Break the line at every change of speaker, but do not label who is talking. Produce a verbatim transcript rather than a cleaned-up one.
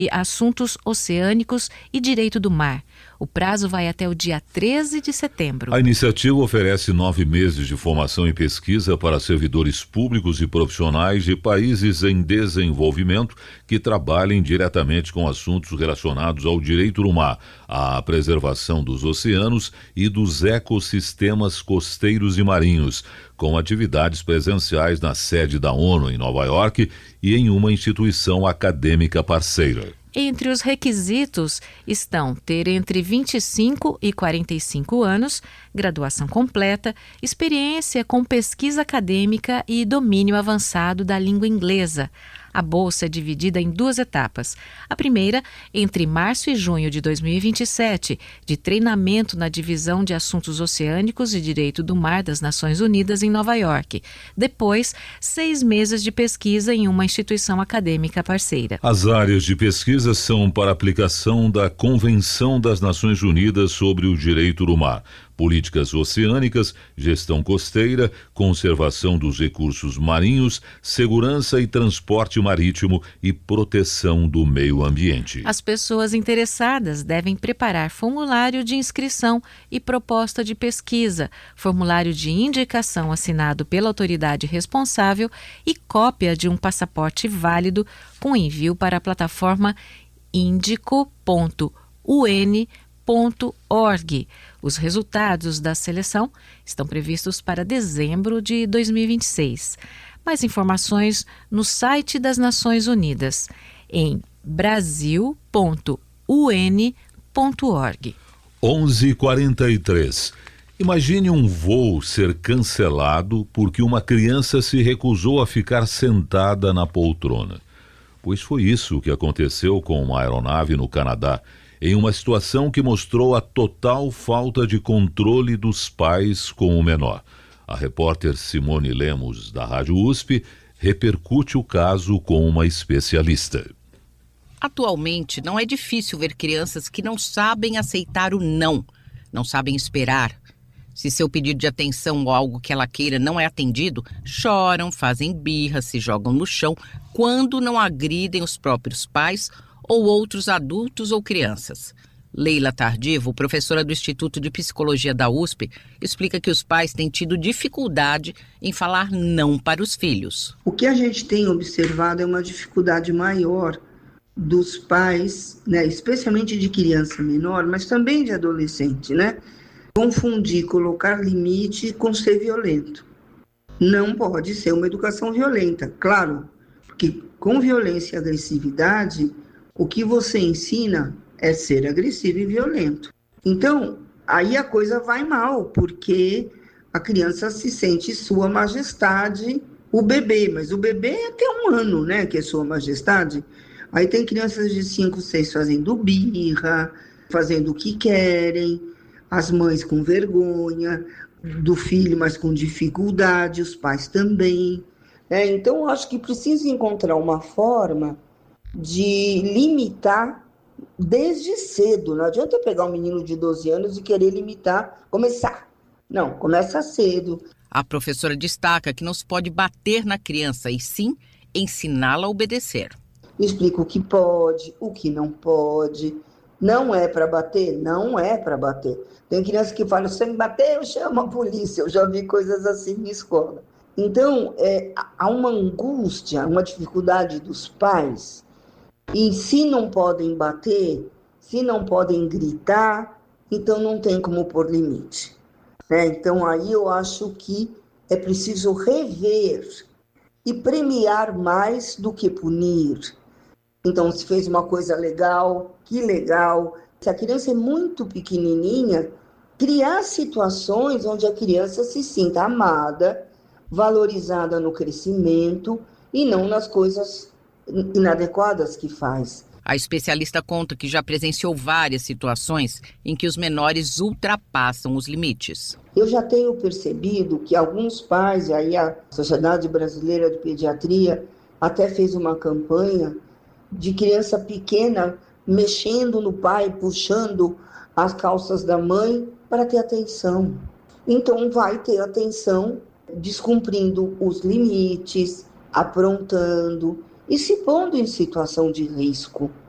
e assuntos oceânicos e direito do mar. O prazo vai até o dia treze de setembro.
A iniciativa oferece nove meses de formação e pesquisa para servidores públicos e profissionais de países em desenvolvimento que trabalhem diretamente com assuntos relacionados ao direito do mar, à preservação dos oceanos e dos ecossistemas costeiros e marinhos, com atividades presenciais na sede da ONU em Nova York e em uma instituição acadêmica parceira.
Entre os requisitos estão ter entre vinte e cinco e quarenta e cinco anos, graduação completa, experiência com pesquisa acadêmica e domínio avançado da língua inglesa. A bolsa é dividida em duas etapas. A primeira, entre março e junho de dois mil e vinte e sete, de treinamento na Divisão de Assuntos Oceânicos e Direito do Mar das Nações Unidas em Nova York. Depois, seis meses de pesquisa em uma instituição acadêmica parceira.
As áreas de pesquisa são para aplicação da Convenção das Nações Unidas sobre o Direito do Mar, políticas oceânicas, gestão costeira, conservação dos recursos marinhos, segurança e transporte marítimo e proteção do meio ambiente.
As pessoas interessadas devem preparar formulário de inscrição e proposta de pesquisa, formulário de indicação assinado pela autoridade responsável e cópia de um passaporte válido com envio para a plataforma indico ponto u n ponto org. Os resultados da seleção estão previstos para dezembro de dois mil e vinte e seis. Mais informações no site das Nações Unidas, em brasil ponto u n ponto org.
onze e quarenta e três. Imagine um voo ser cancelado porque uma criança se recusou a ficar sentada na poltrona. Pois foi isso que aconteceu com uma aeronave no Canadá, em uma situação que mostrou a total falta de controle dos pais com o menor. A repórter Simone Lemos, da Rádio U S P, repercute o caso com uma especialista.
Atualmente, não é difícil ver crianças que não sabem aceitar o não, não sabem esperar. Se seu pedido de atenção ou algo que ela queira não é atendido, choram, fazem birra, se jogam no chão, quando não agridem os próprios pais ou outros adultos ou crianças. Leila Tardivo, professora do Instituto de Psicologia da U S P, explica que os pais têm tido dificuldade em falar não para os filhos.
O que a gente tem observado é uma dificuldade maior dos pais, né, especialmente de criança menor, mas também de adolescente, né? Confundir colocar limite com ser violento. Não pode ser uma educação violenta, claro, porque com violência e agressividade, o que você ensina é ser agressivo e violento. Então, aí a coisa vai mal, porque a criança se sente sua majestade, o bebê, mas o bebê é até um ano, né, que é sua majestade. Aí tem crianças de cinco, seis fazendo birra, fazendo o que querem, as mães com vergonha do filho, mas com dificuldade, os pais também. É, então, eu acho que precisa encontrar uma forma de limitar desde cedo. Não adianta pegar um menino de doze anos e querer limitar, começar. Não, começa cedo.
A professora destaca que não se pode bater na criança, e sim ensiná-la a obedecer.
Explica o que pode, o que não pode. Não é para bater? Não é para bater. Tem criança que fala, se me bater, eu chamo a polícia. Eu já vi coisas assim na escola. Então, é, há uma angústia, uma dificuldade dos pais. E se não podem bater, se não podem gritar, então não tem como pôr limite. É, então, aí eu acho que é preciso rever e premiar mais do que punir. Então, se fez uma coisa legal, que legal. Se a criança é muito pequenininha, criar situações onde a criança se sinta amada, valorizada no crescimento e não nas coisas inadequadas que faz.
A especialista conta que já presenciou várias situações em que os menores ultrapassam os limites.
Eu já tenho percebido que alguns pais, e aí a Sociedade Brasileira de Pediatria até fez uma campanha de criança pequena mexendo no pai, puxando as calças da mãe para ter atenção. Então vai ter atenção, descumprindo os limites, aprontando e se pondo em situação de risco.